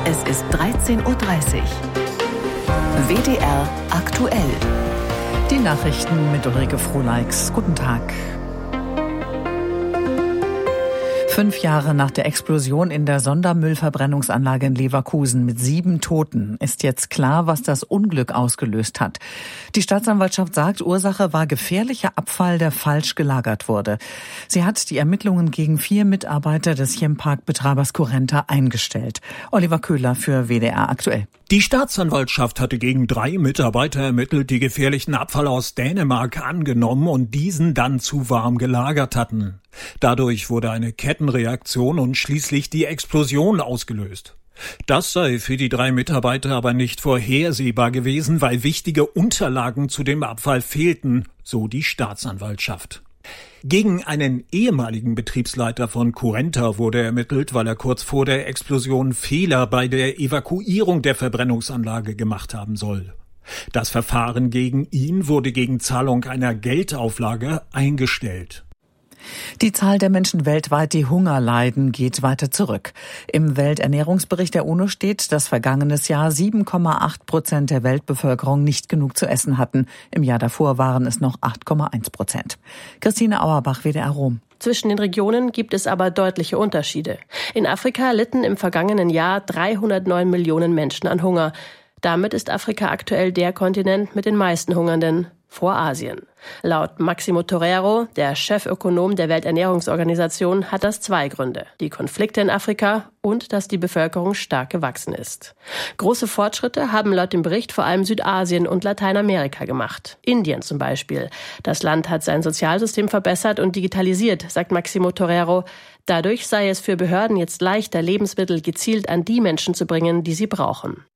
Es ist 13:30 Uhr. WDR aktuell. Die Nachrichten mit Ulrike Frohleix. Guten Tag. 5 Jahre nach der Explosion in der Sondermüllverbrennungsanlage in Leverkusen mit 7 Toten ist jetzt klar, was das Unglück ausgelöst hat. Die Staatsanwaltschaft sagt, Ursache war gefährlicher Abfall, der falsch gelagert wurde. Sie hat die Ermittlungen gegen 4 Mitarbeiter des Chempark-Betreibers Currenta eingestellt. Oliver Köhler für WDR aktuell. Die Staatsanwaltschaft hatte gegen 3 Mitarbeiter ermittelt, die gefährlichen Abfall aus Dänemark angenommen und diesen dann zu warm gelagert hatten. Dadurch wurde eine Kettenreaktion und schließlich die Explosion ausgelöst. Das sei für die 3 Mitarbeiter aber nicht vorhersehbar gewesen, weil wichtige Unterlagen zu dem Abfall fehlten, so die Staatsanwaltschaft. Gegen einen ehemaligen Betriebsleiter von Currenta wurde ermittelt, weil er kurz vor der Explosion Fehler bei der Evakuierung der Verbrennungsanlage gemacht haben soll. Das Verfahren gegen ihn wurde gegen Zahlung einer Geldauflage eingestellt. Die Zahl der Menschen weltweit, die Hunger leiden, geht weiter zurück. Im Welternährungsbericht der UNO steht, dass vergangenes Jahr 7,8% der Weltbevölkerung nicht genug zu essen hatten. Im Jahr davor waren es noch 8,1%. Christine Auerbach, WDR Rom. Zwischen den Regionen gibt es aber deutliche Unterschiede. In Afrika litten im vergangenen Jahr 309 Millionen Menschen an Hunger. Damit ist Afrika aktuell der Kontinent mit den meisten Hungernden, vor Asien. Laut Maximo Torero, der Chefökonom der Welternährungsorganisation, hat das 2 Gründe. Die Konflikte in Afrika und dass die Bevölkerung stark gewachsen ist. Große Fortschritte haben laut dem Bericht vor allem Südasien und Lateinamerika gemacht. Indien zum Beispiel. Das Land hat sein Sozialsystem verbessert und digitalisiert, sagt Maximo Torero. Dadurch sei es für Behörden jetzt leichter, Lebensmittel gezielt an die Menschen zu bringen, die sie brauchen.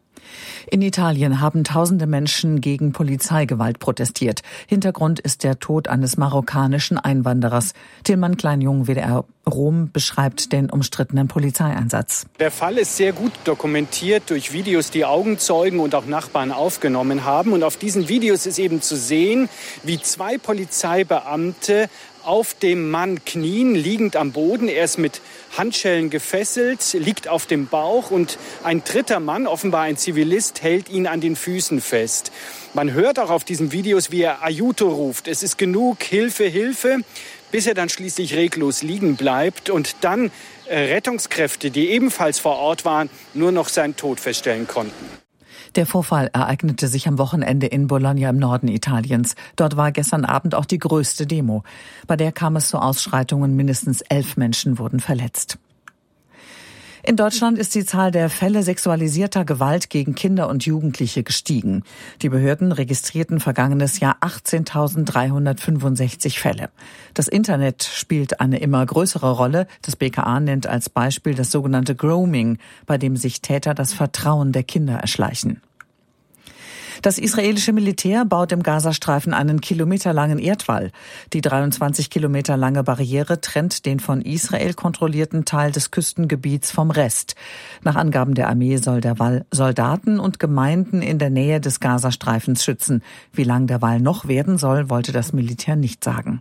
In Italien haben tausende Menschen gegen Polizeigewalt protestiert. Hintergrund ist der Tod eines marokkanischen Einwanderers. Tilman Kleinjung, WDR Rom, beschreibt den umstrittenen Polizeieinsatz. Der Fall ist sehr gut dokumentiert durch Videos, die Augenzeugen und auch Nachbarn aufgenommen haben. Und auf diesen Videos ist eben zu sehen, wie 2 Polizeibeamte auf dem Mann knien, liegend am Boden. Er ist mit Handschellen gefesselt, liegt auf dem Bauch und ein 3. Mann, offenbar ein Zivilist, hält ihn an den Füßen fest. Man hört auch auf diesen Videos, wie er Aiuto ruft. Es ist genug, Hilfe, Hilfe, bis er dann schließlich reglos liegen bleibt und dann Rettungskräfte, die ebenfalls vor Ort waren, nur noch seinen Tod feststellen konnten. Der Vorfall ereignete sich am Wochenende in Bologna im Norden Italiens. Dort war gestern Abend auch die größte Demo. Bei der kam es zu Ausschreitungen. Mindestens 11 Menschen wurden verletzt. In Deutschland ist die Zahl der Fälle sexualisierter Gewalt gegen Kinder und Jugendliche gestiegen. Die Behörden registrierten vergangenes Jahr 18.365 Fälle. Das Internet spielt eine immer größere Rolle. Das BKA nennt als Beispiel das sogenannte Grooming, bei dem sich Täter das Vertrauen der Kinder erschleichen. Das israelische Militär baut im Gazastreifen einen kilometerlangen Erdwall. Die 23 Kilometer lange Barriere trennt den von Israel kontrollierten Teil des Küstengebiets vom Rest. Nach Angaben der Armee soll der Wall Soldaten und Gemeinden in der Nähe des Gazastreifens schützen. Wie lang der Wall noch werden soll, wollte das Militär nicht sagen.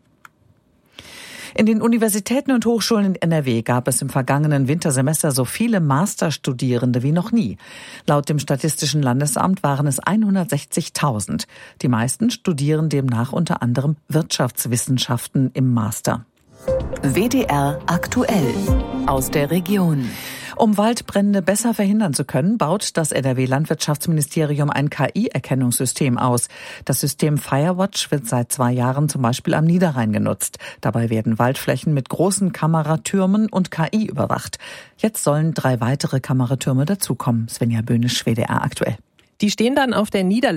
In den Universitäten und Hochschulen in NRW gab es im vergangenen Wintersemester so viele Masterstudierende wie noch nie. Laut dem Statistischen Landesamt waren es 160.000. Die meisten studieren demnach unter anderem Wirtschaftswissenschaften im Master. WDR aktuell aus der Region. Um Waldbrände besser verhindern zu können, baut das NRW-Landwirtschaftsministerium ein KI-Erkennungssystem aus. Das System Firewatch wird seit 2 Jahren zum Beispiel am Niederrhein genutzt. Dabei werden Waldflächen mit großen Kameratürmen und KI überwacht. Jetzt sollen 3 weitere Kameratürme dazukommen. Svenja Böhnisch, WDR aktuell. Die stehen dann auf der